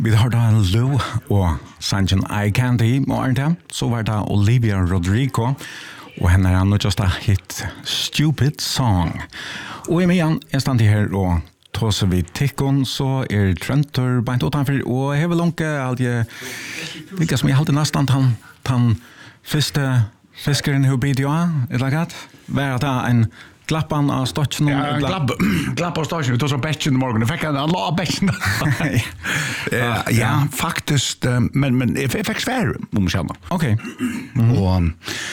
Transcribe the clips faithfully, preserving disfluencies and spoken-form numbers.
Vi har da Lou og sangen I Candy, og det, så var det Olivia Rodrigo, og henne er nå just a hit Stupid Song. Og i medan er stand her og tåser vi tikkon, så er Trenter beint utanfor, og jeg vil lunke alltid, vilka som jeg alltid nesten han, han første fiskeren who bid you on, eller gatt? Var det en glappan av stotchen? Ja, glapp, glapp av stotchen. Vi tog så bätchen i morgon. Jag fick en la bätchen. ja, ja, faktiskt. Men, men jag fick svär om mig själv. Okej. Mm-hmm. Och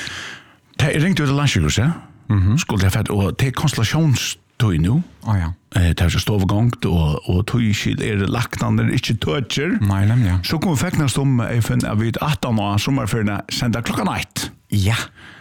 jag ringde ut till Landsjukhuset. Mm-hmm. Skulle jag fått, och det är konstellationstøy nu. Oh, ja. Det är så stovgångt och, och tøyskil är laknande, inte toucher. Nej, nämligen. Ja. Så kom vi fäcknast om att vi arton år sommarfärna sända klockan ett. Ja.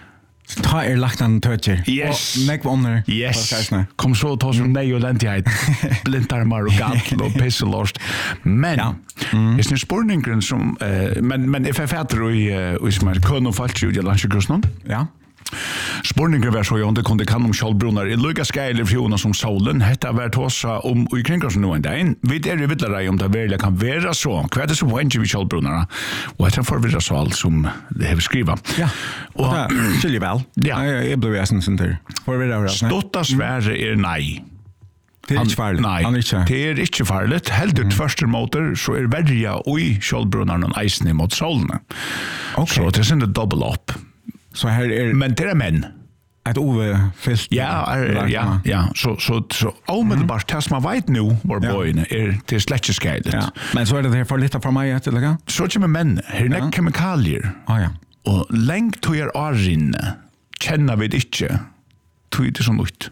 Ta er lagt an toucher. Yes. Og nekv under. Yes. Kom så ta som nej og lentighet. Blintarmar og gall og pisselost. Men, ja. mm. jeg synes spurningen som, uh, men, men if jeg fatter i, uh, som er køn og falt ut i Landsjukhusen. Ja. Spurningen var så jo, om det kunne kan om kjølbrunner i lukka skeiler fjona som solen. Hetta var tåsa om og i kringar som noen dag. Vi er i vidlere om det virkelig kan være så. Hva er det som poenget vi kjølbrunnerne? Og etter forvirret så alt som det har skrivet. Ja, og det er skiljer vel. Ja. Jeg ble vesen sin tur. Forvirret. Stotta svære er nei. Det er ikke farlig. Nei, det er ikke farlig. Heldig tvørste måter så er verja og i kjølbrunnerne eisene mot solene. Okay. Så det er sin double up. Så her er men det er menn. Et Ove fyllt. Ja, er, ja, ja. Så så så omedelbart mm. tas man vet nu var ja. Boyne er det slett skeilet. Ja. Men så er det her for litt for meg etter det. Så kommer menn. Her er ja. Kemikalier. Ah, ja. Og lengt to er årinne. Kjenner vi det ikke. Tog det sånn ut.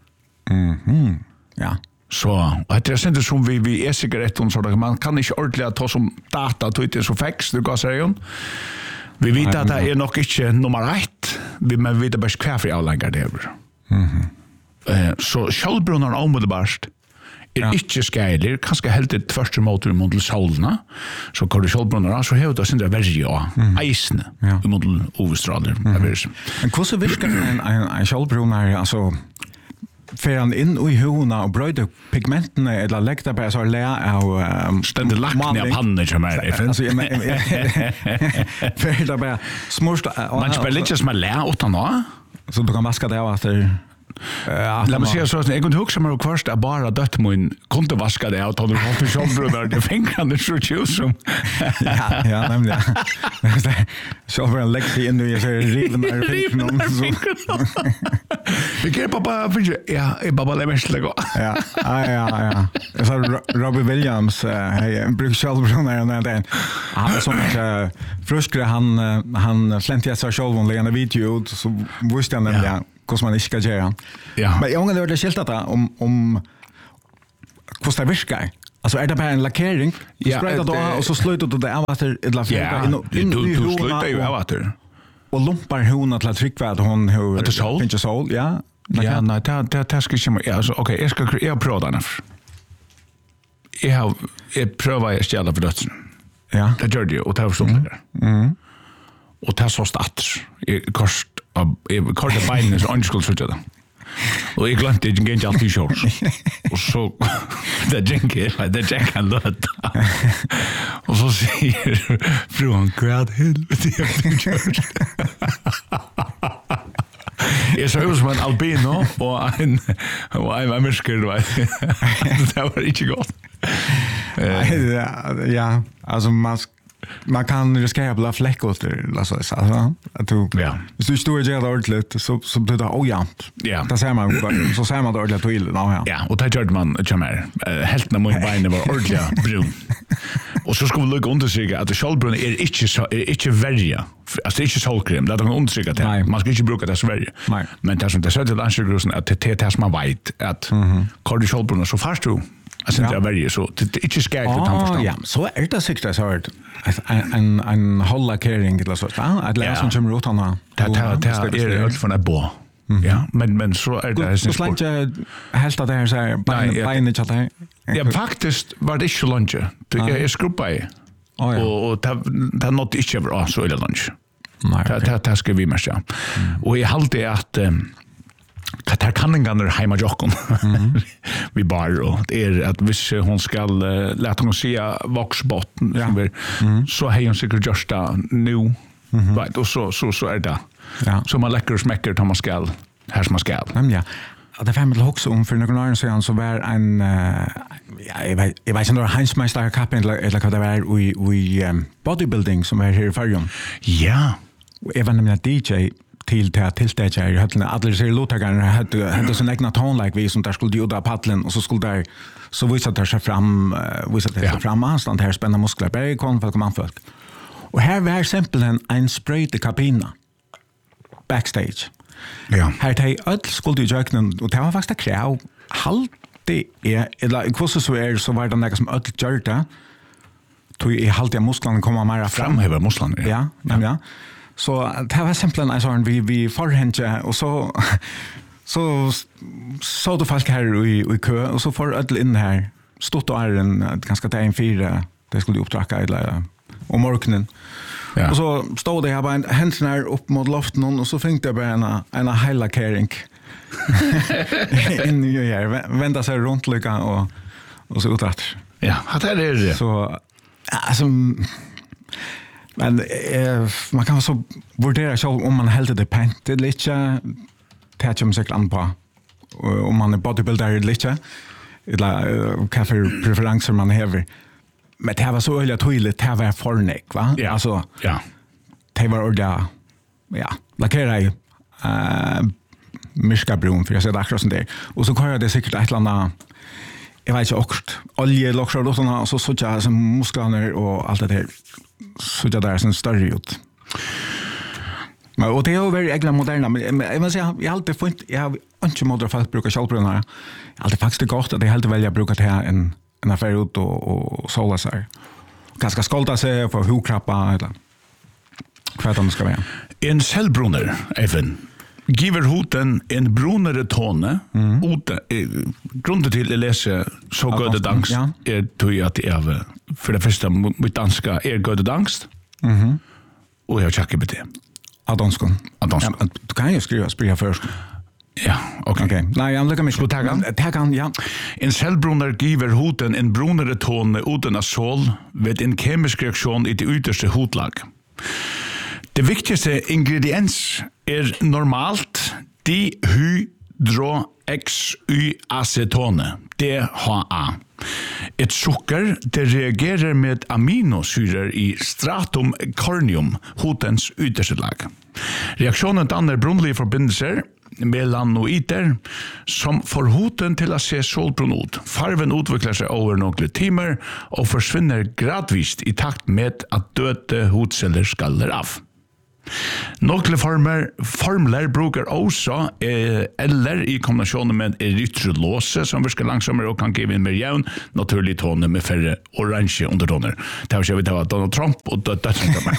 Mhm. Ja. Så, og det er ikke som vi, vi er sikkert så da man kan ikke ordentlig ta som data tog det så feks, du kan si jo. Vi vet at det er nok ikke nummer ett, men vi vet bare hva for avlengar det er. Mhm. Uh, så kjølbrunnen omedelbart er ja. Ikke skeiler, kanskje helt et første måte mot solene, så går det kjølbrunnen av, så har det sindra verge av mm. eisene ja. Mot overstraler. Mm. Men hvordan virker en, en, en kjølbrunner, altså, fer han inn i hona og brøyde pigmentene, eller legger det bare så le av um, stendig lakne av panner som er det. Altså, jeg mener, fer det bare smørst. Man ikke bare litt som er le utan nå. Så du kan vaske det av etter... Uh, La meg si så, jeg kunne huske meg først at bare døtt min kunne vaske det av, og du holdt i kjølbrunner, det fingrene så tjus som. Ja, ja, nemlig. Kjølbrunner legger seg inn i riven av fingrene. Vi kan bare finne, ja, jeg bare lever mest til å gå. Ja, ja, ja. Jeg sa Robbie Williams, hei, bruker kjølbrunner og det. Han er sånn at fruskere, han slente jeg seg kjølbrunner legende video ut, så visste jeg nemlig hvordan man ikke skal gjøre. Ja. Men jeg har hørt det skilt at om, om hvordan det virker. Altså, er det bare en lakkering? Du ja, sprøyter det av, og så slutter du det av etter et eller annet. Ja, inn, du, du slutter jo av etter. Og lumper hona til at trykke at hun har... Etter sol? Finner sol, ja. Ja, nei, det, det, det skal ikke... Ja, altså, ok, jeg skal jeg har prøvd denne. Jeg har jeg prøver å stjæle for dødsen. Ja. Det gjør det jo, og det har stått mm. der. Mm. Og det er så statt. Jeg kost jeg korte beinene så han skulle slutte det. Og jeg glemte ikke ikke alltid kjørs. Og så det jenker, det jenker han løt. Og så sier fruen, hva helvete jeg har kjørt? Jeg så ut som en albino og en og en amerisker, det var ikke godt. Ja, altså man man kan riskera bli fläckot eller så så att du ja. Hvis du står ju ordentligt så så blir det ojämnt. Ja. Det ser man så ser man det ordentligt till då ja. Ja, och det gör man chamar. Helt när man beina var ordentligt brun. Och så ska vi lugga undersöka att kjølbrunn är inte så är inte värja. Alltså det är inte solkrem, det är en undersöka det. Man ska inte bruka det så värja. Men det som det sätter Landsjukhusen att det det som man vet att kör kjølbrunn så fast du alltså det är väldigt så det är inte skärt för tandförstånd. Ja, så är det säkert så här en en en hålla caring eller så. Ja, att lära som kommer ut han. Det det är öll från ett bo. Ja, men men så är det så slänt jag helt att det här så här benet att det. Ja, faktiskt var det inte lunch. Det är skruppa i. Och det det något inte över så eller lunch. Nej. Det det ska vi mest ja. Och jag håller att Katar kanningarna hemma jockon. Vi bara och det är att hvis hon ska uh, låta hon se voxbotten ja. mm. så har hon säkert just det nu. Mm-hmm. Right, och så så så är det. Ja. Så man läcker smäcker tar man skall här som man skall. Men ja. Det var med också om för några år sedan så var en uh, ja, jag vet jag vet inte om Hansmeister Cup eller eller vad det var i i um, bodybuilding som är här i Färjön. Ja. Även om jag D J till till tillstäder jag hade alla ser låtarna hade hade sån egna ton like vi som där skulle göra paddeln och så skulle där så visade det sig fram uh, visade det sig ja. fram anstand här spänna muskler bäge kom för komma folk. Och här var simpelthen en spray till kabinen backstage. Ja. Här tar öll skulle ju öknen och det var faktiskt kräv halt det är eller hur så är så var det något som öll gör det tog i halt jag musklerna komma mer fram framhäva musklerna. Ja, ja. Men ja. Så det var simpelthen en sån vi vi förhände och så så så då folk här i i kö och så får öll in här stått och är en ganska ta en fyra det skulle uppdraga eller om morgonen. Ja. Och så stod det här bara en händerna upp mot loften och så fick jag bara en, en hela kering in i här. Vända sig runt lika och, och så utåt. Ja, det är det. Så, alltså, men eh, man kan så värdera själv om man helt det pent eller inte. Det här kommer säkert an på om man är bodybuilder eller inte. Eller uh, vad för preferenser man har. Men det var så öliga tydligt, det var förnek, va? Ja. Alltså, ja. Det var ordet, ja, lackera i uh, myskabrun, för jag ser det akkurat som det. Och så kör jag det säkert ett eller annat, jag vet inte, också olje, lockrar och sådana, och så såg jag som musklerna och allt det där, såg jag där som större ut. Och det är ju väldigt ägla moderna, men jag måste säga, jag har alltid funnit, jag har inte mått att folk brukar kjallbrunnar. Jag har alltid faktiskt gott att det är helt välja att bruka det här en en affär ut och, och sola sig. Ganska skolta sig för hukrappa eller vad det ska vara. En cellbrunner, även, giver hoten en brunnere tone mm. ute, eh, grunden till att läsa så gode dangst ja. är tog att det är för det första mitt danska är gode dangst mm. och jag checkar på det. Adonskon. Adonskon. Ja, du kan ju skriva sprida först. Ja, okej. Okay. Nej, jag lägger mig så tagan. Tagan, ja. En cellbrunner giver hoten en brunnere tone uten av sol ved en kemisk reaktion i det ytterste hotlag. Det viktigaste ingrediens är normalt dihydroxyacetone, D H A. Ett socker det reagerar med aminosyror i stratum corneum, hotens ytterste lag. Reaktionen dannar brunnlige förbindelser melanoider som får hoten till att se solbrun ut. Farven utvecklar sig över några timmar och försvinner gradvis i takt med att döda hotceller skaller av. Några former, formler brukar också eh, eller i kombination med erytrolose som virkar långsammare och kan ge en mer jämn naturlig tone med färre orange undertoner. Det har vi talat Donald Trump och dödslingar.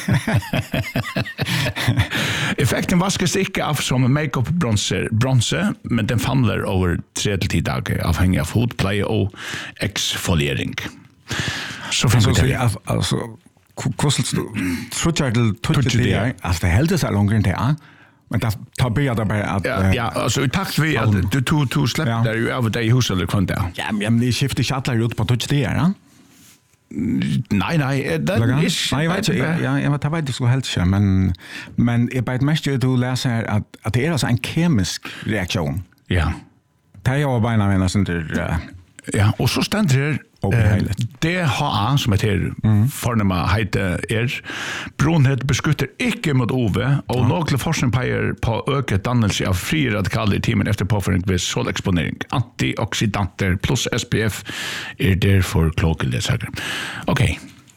Effekten vaskas inte av som make-up bronzer, bronze, men den famlar över tre till tio dagar avhängig av hudpleje och exfoliering. Så finns det det. Alltså, kostet tror jag det tuttigt det alltså det helt så långt inte ja men det tar börja där bara att ja ja alltså i takt vi att du tog tog släpp där ju över det huset eller kvant där ja men det skiftar chatlar ut på tuttigt det ja nej nej det är nej vet jag ja jag vet inte så helt så men men är bara mest du läser att att det är alltså en kemisk reaktion ja det är ju bara när sånt där ja och så ständer det Uh, D H A som heter mm. fornema heter er brunhet beskytter ikke mot O V og mm. några forskning peger på øket dannelse av fri radikaler i timen efter påføring ved solexponering. Antioxidanter plus S P F er derfor kloke lesere. Okej.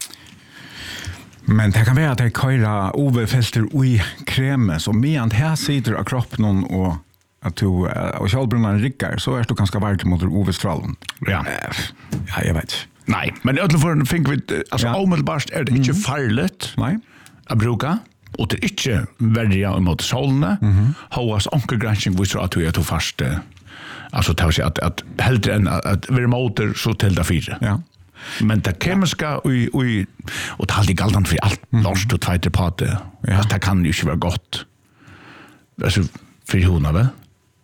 Men det kan være at jeg kører O V-filter i kreme, så medan her sitter av kroppen og att du och självbrunnan rickar så är du ganska varmt mot O V-strålen. Ja. Ja, jag vet. Nej, men ödla för fick vi alltså ja. Omedelbart är det inte mm. farligt. Nej. Att bruka och det är inte värja mot solen. Mhm. Hoas onkelgranskning visar att du är till fast alltså tar sig att att hellre än att vara motor så till det fyra. Ja. Men det kemiska och och och det har det galtant för allt. Mm. Lars du tvåte på det. Ja. Det kan ju inte vara gott. Alltså för hon väl.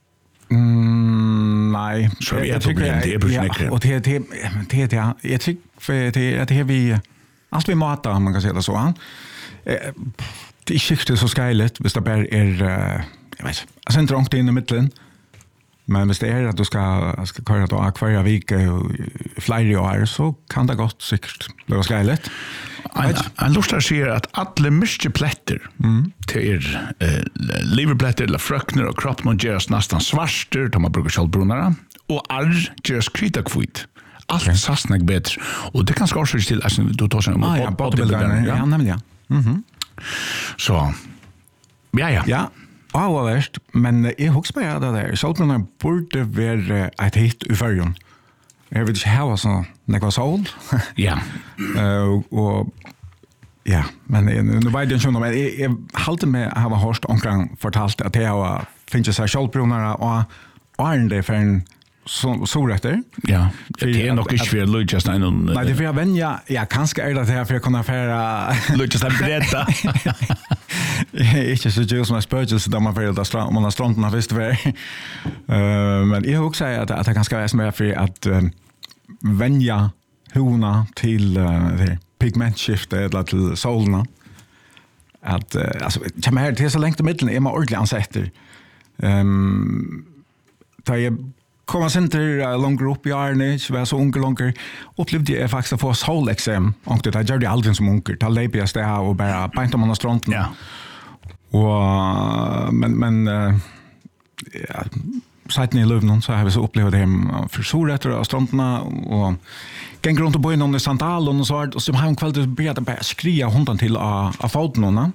Mm, nej. Så vi är problem, det är besnäckare. Och det det det ja, jag tycker för det det vi allt vi matar, man kan säga det så. Eh det är skickligt så skäligt, hvis det bara är jag vet, alltså inte långt in i mitten. Men hvis det är att du ska ska köra då akvaria vik flyer år så kan det gott säkert bli skäligt. En, en lustar säger att alla mycket plätter mm. till eh, leverplätter eller frökner och kroppen görs nästan svarster då man brukar kjallbrunarna och arr görs kritakvitt. Allt okay. Sassnägg bättre. Och det kan skapa sig till alltså du tar sig om ah, ja, bodybuilding. Ja, nämligen. Mhm. Så ja ja. Ja. Ja, vad värst. Men jag huskar bara det där. Kjallbrunarna borde vara ett hit i färgen. Jag vill inte ha så några sol. Ja. uh, och ja, men nu vet jag inte om men jag, jag halte med att ha hört omkring fortalt att jag finns så kjallbrunarna och och är det för en så så rätter. Ja. Det är nog inte för Lucas någon. Nej, det är för jag vänja. Ja, kanske är det här för att kunna föra Lucas att berätta. Inte så just som spökelse där man får där man har stranden av visst väl. Eh men jag också säga att att det kanske är som är för att uh, vänja hona till uh, det pigmentskifte eller till solarna. Att uh, alltså jag menar det är så länge i mitten är man ordentligt ansätter. Ehm där jag kommer sen till långt upp i Arne, så var så unge långt upplevde jag faktiskt att få solexem och det gjorde jag aldrig som unge. Ta lepigaste här och bara panta man stranden. Ja. Och men men uh, ja, siden i Lövnon så har vi så upplevt det hem för solrätter och strandena och gäng runt och bo in under sandalen och så här och så har en kväll började bara skria hundan till av av foten.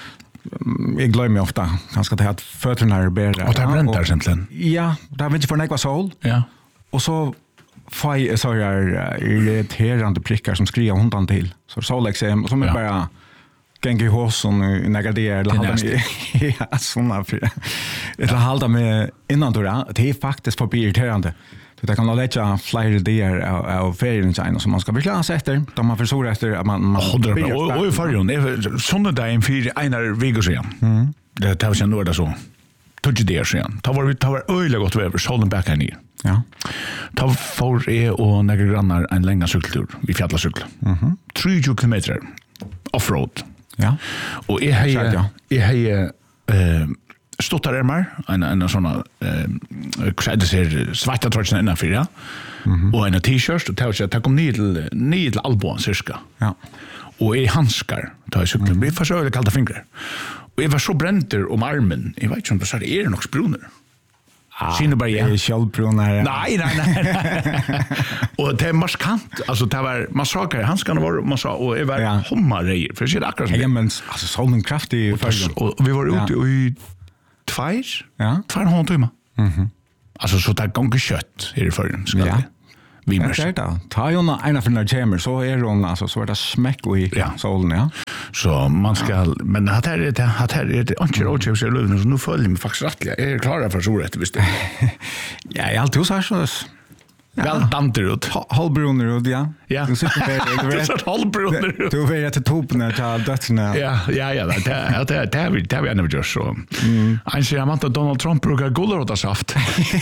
Jag glömmer ofta ganska det att fötterna är bättre. Och det bräntar egentligen. Ja, det har vi inte för några sol. Ja. Och så får jag så här irriterande prickar som skriver hundan till. Så solexem och som är ja. Bara gäng i håsen och negaderar eller halda med ja, sådana för eller halda med innan då det är faktiskt för irriterande. Det kan lägga flera idéer av, av ferien som man ska beklana sig efter. De man försor efter att man... man oh, och, och i färgen, sådana där en fyra enar veckor sedan. Mm. Det tar sig några så. Tog det sedan. Det var, det var öjliga gott väder, solen backar ner. Ja. Ta för er och några grannar en längre cykeltur. Vi fjällar cykla. Mhm. trettio kilometer offroad. Ja. Och jag har jag har eh stottarärmar en en såna eh det ser svarta tröjor innanför ja. Mhm. Och en t-shirt och tar sig att kom ner till ner till albån cirka. Ja. Och i handskar tar jag cykeln. Vi försöker kalla fingrar. Och jag var så bränter om armen. Jag vet inte om det så är det nog spruner. Ah, Sina bara igen. Kjallbrunnar. Nej, nej, nej. Och det är marskant. Alltså det var massakrer. Handskarna var man sa och det var ja. Hommarejer. För det ser akkurat som ja, men alltså solen kraftig. Och, och vi var ute ja. I två, ja. två och en halv timme. Mhm. Alltså så där gånger kött är det för ska ja. Vi måste. Ja, det ta ju några ena för när chamber så är hon alltså så är det smäck i ja. Solen ja. Så man ska ja. Men det här är det här är det inte råd så löven så nu följer mig faktiskt rättliga. Är det klara för så rätt visst. Ja, jag alltid så här så väl danter ut. Halvbrunner ut, ja. Ja. Du sitter där. Det är halvbrunner ut. Du vet att toppen är till dödsna. Ja, ja, ja. Det är det det är det är vi ändå just så. Han säger man att Donald Trump brukar gulrotasaft.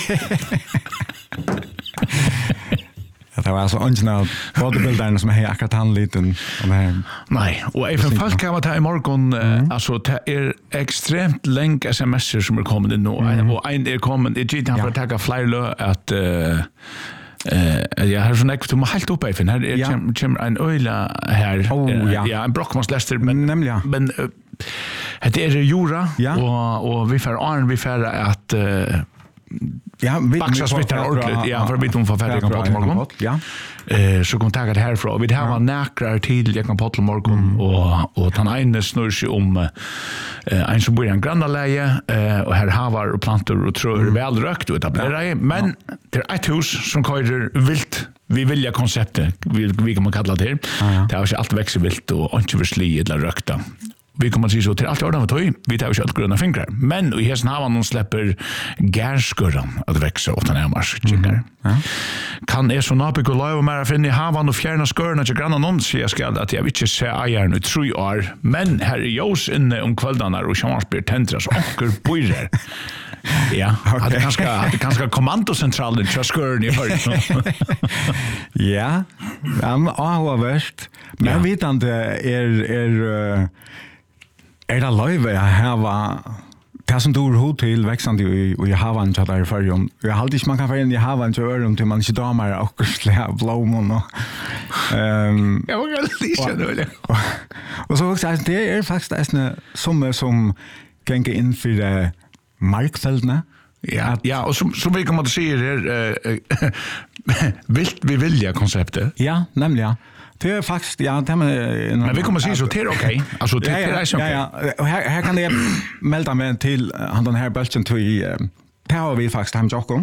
Det var alltså original bodybuildern som är akkurat han liten och här. Nej, och även folk kan vara i morgon mm. alltså det är extremt länk sms'er som är kommit in nu mm. och en är kommit det gick han för att ta flyr att eh eh jag har sån ekvitum helt uppe i fin här är kommer en öla här oh, ja. ja en brockmas läster men nämligen men det är Jura ja. och och vi får Arn vi får att uh, ja, vi Baxa smittar ordentligt. Ja, för vi tog för färdig på morgon. Ja. Eh så kontaktar det härifrån. Vi har näkrar till jag kan på morgon och och han ene snurrar sig om eh en som bor i en grannaläge eh och här havar och plantor och tror mm. väl rökt och etablerar men det är ett hus som kallar vilt. Vi vill ja konceptet vi vi kan man kalla det. Det har ju allt växer vilt och inte försli eller rökta. Vi kommer att säga så till allt ordnat med vi tar ju allt gröna fingrar. Men i hästen har man någon släpper gärskurran att växa åt den här marschen. Mm. Ja. Kan är så napik och lava mer att finna i havan och fjärna skurran till grannan någon så jag ska att jag vill inte se ägaren i tre år. Men här är ljus inne om kvällarna och chansbär tentras och onker bojrer. Ja, okay. hade kanske hade kanske kommandocentralen i Chaskurn i hör. Ja, ja, ah, värst. Men ja. Vet inte är är är det live här var det som du hot till växande i i havan så där för ju. Jag hade inte man kan få in i havan så öron till man inte damer och slä blomman och ehm jag var ganska lite och så också det är faktiskt en som som gänga in för det markfältna. Ja, ja, och som som vi kommer att se är eh vilt vi vilja konceptet. Ja, nämligen. Det är faktiskt ja, det men men vi kommer att se så det är okej. Alltså det är så okej. Ja, ja, här här kan det melda mig till han den här bulten till det har vi faktiskt hem Jocko.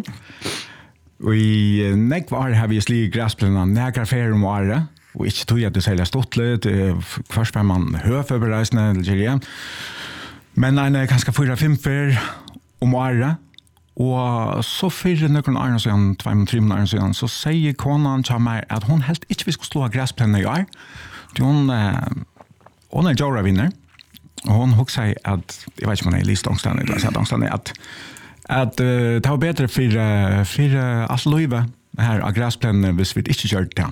Vi näck var har vi slig gräsplanen nägra ferum och alla och inte tror jag att det sälja stottlet först när man hör förberedelserna eller men en ganska fyra fem för om alla og så fyrir nøkken Arne siden, tvei tre Arne siden, så sier konan til meg at hun helt ikke vi skulle slå græsplenen i år. Hun, hun er Jora vinner, og hun husker at, jeg vet ikke om hun er lyst ångstene, eller sett ångstene, at, at uh, det var bedre for, for alt løyve her av græsplenen hvis vi ikke gjør det.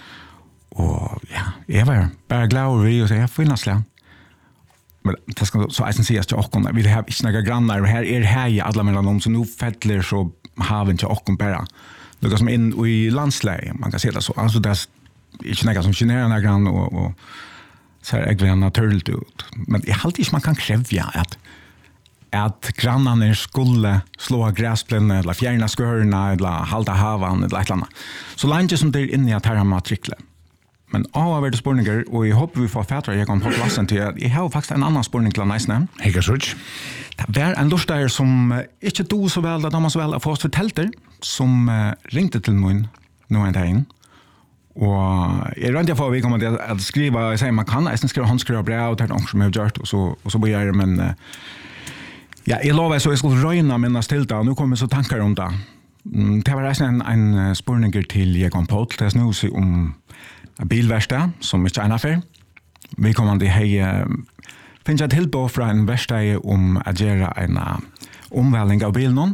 Og ja, jeg var bare glad over vi, og så jeg finner slag. Men det ska så jag säger till och vi har inte några grannar och här är här i alla mellan dem så nu fettler så haven till och bara. Det går som in i landsläge man kan se det så alltså det är inte några som generar några grann och och så är det naturligt ut. Men jag håller inte man kan kräva att att grannarna skulle slå gräsplänen eller fjärna skörna eller halta havan eller ett annat. Så länge som det är inne i att här matrikle. Men av är det spårningar och jag hoppas vi får fätra jag kan på klassen till jag har faktiskt en annan spårning till nice namn. Hega switch. Det var en lustig som inte do så väl att de så väl att få oss förtälter som uh, ringte till mig nu en dag. Och jag rent jag får vi kommer att skriva säga man kan nästan skriva handskriva brev till någon som har gjort och så och så börjar jag men uh, ja, jag lovar så jag skulle röna mina stilta nu kommer så tankar om det. Mm, det var en en spårning till jag kom på det nu så om bilverkstad som inte är en affär. Vi kommer att ha finns ett tillbå från en verkstad om att göra en omvälvning av bilen.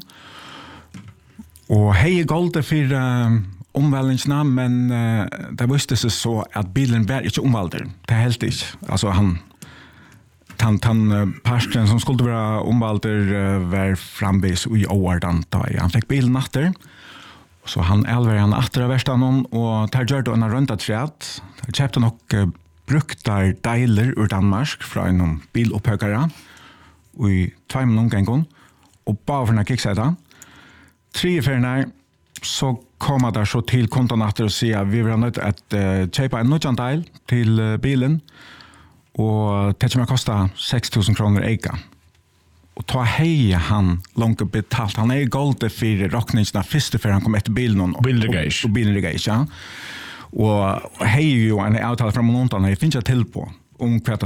Och hej gold för uh, omvälvningarna men uh, det visste sig så att bilen var inte omvälvd. Det är helt inte. Alltså han han, han uh, parsten som skulle vara omvälvd uh, var frambis i åren då han fick bilen natter. Så han elver han efter av verstaden og tar gjør det en rundt træt. Han kjøpte nok uh, bruktar deiler ur Danmark fra en bilopphøkere i tvei minutter en gang. Og bare for denne kicksiden. Tre feriene så kommer der så til kontonatter og sier at vi vil ha nødt til å uh, kjøpe en nødjan deil til uh, bilen. Og det kommer kosta seks tusen kroner eika. Och ta hej han långt betalt. Han är golde för rockningsna första för han kom efter bilen och bilregage. Och bilregage, ja. Och hej ju en avtal från någon annan. Det finns jag till på om kvart